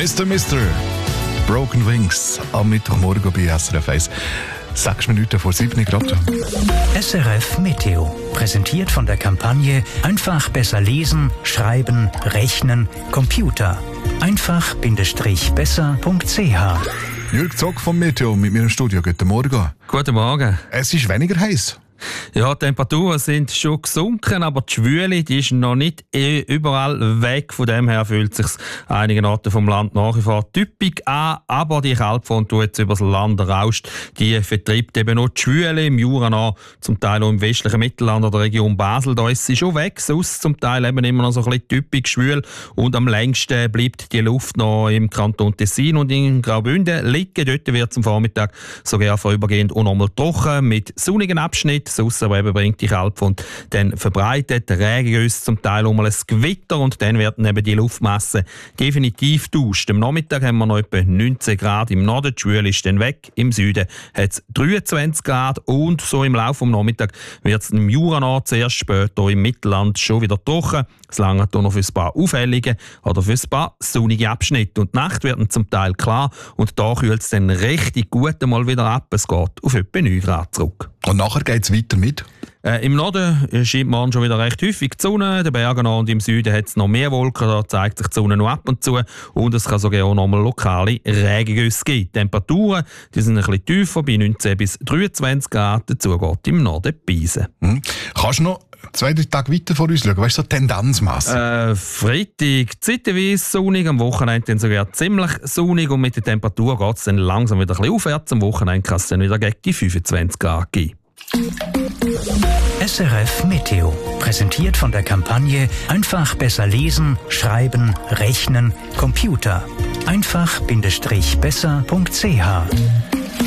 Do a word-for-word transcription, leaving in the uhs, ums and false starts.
Mister Mister Broken Wings am Mittwochmorgen bei S R F eins. Sechs Minuten vor sieben gerade. S R F Meteo. Präsentiert von der Kampagne Einfach besser lesen, schreiben, rechnen, Computer. einfach-besser punkt c h. Jürg Zock vom Meteo mit mir im Studio. Guten Morgen. Guten Morgen. Es ist weniger heiß. Ja, die Temperaturen sind schon gesunken, aber die Schwüle die ist noch nicht überall weg. Von dem her fühlt es sich einigen Orten vom Land nach wie vor typisch an. Aber die Kaltfront, die jetzt über das Land rauscht, die vertreibt eben noch die Schwüle im Jura an, zum Teil auch im westlichen Mittelland oder der Region Basel. Da ist sie schon weg, sonst zum Teil eben immer noch so ein bisschen typisch schwül. Und am längsten bleibt die Luft noch im Kanton Tessin und in Graubünden liegen. Dort wird es am Vormittag sogar vorübergehend auch nochmal trocken mit sonnigen Abschnitten. Sonst aber eben bringt die Kaltfront dann verbreitet, Regengüsse, zum Teil um ein Gewitter und dann werden eben die Luftmasse definitiv tauscht. Am Nachmittag haben wir noch etwa neunzehn Grad im Norden, die Schwüle ist dann weg. Im Süden hat es dreiundzwanzig Grad und so im Laufe des Nachmittags wird es im Jura noch zuerst später im Mittelland schon wieder trocken. Es langt auch noch für ein paar auffällige oder für ein paar sonnige Abschnitte. Und die Nacht wird dann zum Teil klar und da kühlt es dann richtig gut mal wieder ab. Es geht auf etwa neun Grad zurück. Und nachher geht es weiter mit? Äh, Im Norden scheint morgen schon wieder recht häufig die Sonne. In den Bergen und im Süden hat es noch mehr Wolken, da zeigt sich die Sonne noch ab und zu. Und es kann sogar auch noch mal lokale Regengüsse geben. Die Temperaturen die sind ein bisschen tiefer, bei neunzehn bis dreiundzwanzig Grad. Dazu geht im Norden Beisen. Hm. Kannst du noch zwei, drei Tage weiter vor uns schauen? Weißt du, so Tendenzmasse? Äh, Freitag zeitweise sonnig, am Wochenende dann sogar ziemlich sonnig und mit der Temperatur geht es dann langsam wieder ein bisschen aufwärts. Am Wochenende kann es dann wieder gegen die fünfundzwanzig Grad geben. S R F Meteo. Präsentiert von der Kampagne Einfach besser lesen, schreiben, rechnen, Computer. einfach-besser punkt c h.